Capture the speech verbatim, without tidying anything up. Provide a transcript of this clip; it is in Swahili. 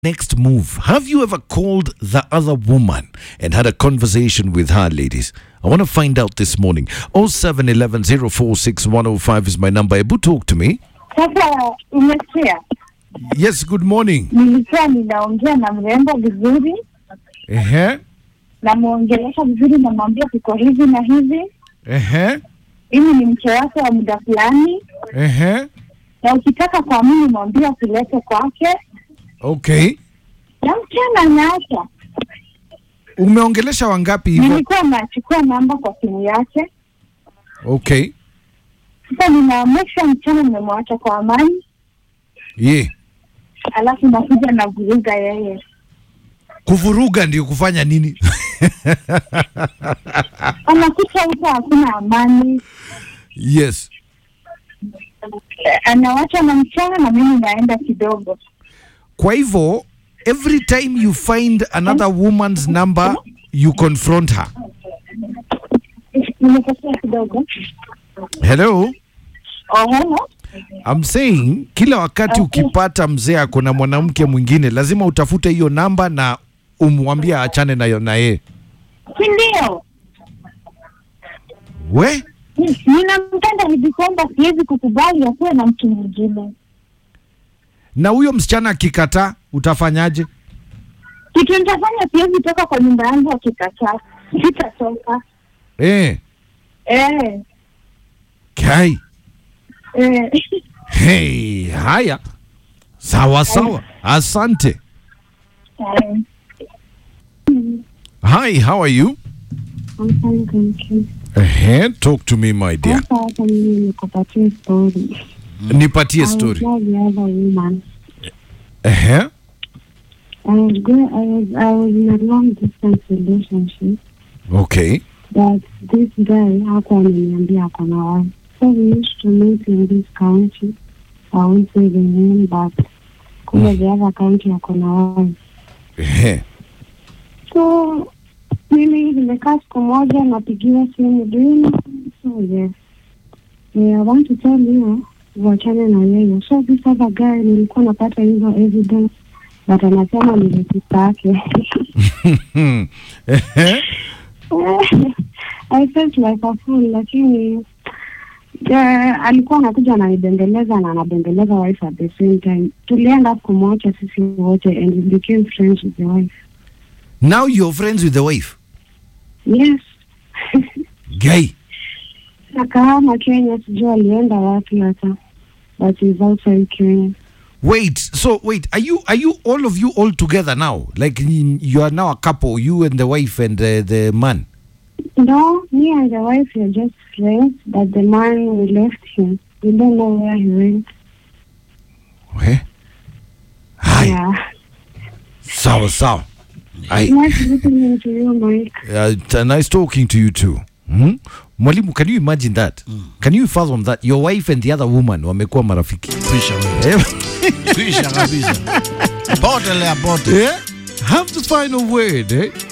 next move? Have you ever called the other woman and had a conversation with her, ladies? I want to find out this morning. oh seven one one zero four six one oh five is my number. Ebu, talk to me. Sasa umesikia? Yes, good morning. Nilikuwa ninaongea na mrembo vizuri. Ehe. Namuongelesha vizuri, namwambia tuko hivi na hivi. Ehe. Mimi ni mke wake wa muda fulani. Ehe. Na ukitaka kwa mimi mwambie asilete kwake. Okay. Na mchana naacha. Umeongelesha wangapi hivyo? Nilikuwa nachukua namba kwa simu yake. Okay. Sasa ninaamesha mchana nimemwacha kwa amani. Yeah. Alafu nakuja na vuruga yeye. Kuvuruga ndio kufanya nini? Anakuta huko hakuna amani. Yes. Anawacha na mchana na mimi naenda kidogo. Kwa hivyo, every time you find another woman's number, you confront her. Nimekosea kidogo. Hello? Oh, hello. I'm saying, kila wakati Okay. ukipata mzee ako na mwanamke mwingine, lazima utafute hiyo namba na umwambie achane na na yeye. Ndio. We? Ninampenda hivi kwamba siwezi kukubali akuwe na mtu mwingine. Na huyo msichana akikataa, utafanyaje? Kitu nitafanya, siwezi toka kwa nyumba yangu akikataa. Sitatoka. Eh. Eh. Kai. Eh. Hey, haya. Sawa sawa. Asante. Eh. Hi, how are you? I'm fine, thank you. Eh, talk to me, my dear. Sasa hata mimi nikupatie story. Nipatie story. I was the other woman. Eh. I was going, I was, I was in a long distance relationship. Okay. But this guy hakuwa ameniambia ako na wife. So we used to meet in this county. I won't say the name, but kuna the other county ako na wife. Eh. So mimi nimekaa siku moja napigiwa simu, do you know? So yes. Yeah, I want to tell you wachane na yeye. So this other guy nilikuwa napata hizo evidence, but anasema ni rafiki yake. I felt like a fool, lakini uh, alikuwa anakuja ananibembeleza na anabembeleza wife at the same time. Tulienda kumwacha sisi wote and we became friends with the wife. Now you're friends with the wife? Yes. Guy. Akahama Kenya, sijua alienda wapi hata. But he's outside Kenya. Wait, so wait, are you are you all of you all together now? Like you are now a couple, you and the wife and the, the man? No, me and the wife are just friends, but the man, we left him. We don't know where he went. Okay. Hi. Yeah. Sawa sawa. I, Nice listening to you, Mike. uh, t- nice talking to you too. Hmm? Mwalimu, can you imagine that? Mm. Can you fathom that? Your wife and the other woman wamekuwa marafiki. Kwisha wewe. Kwisha kabisa. Potelea pote. Yeah? Have the final word, eh?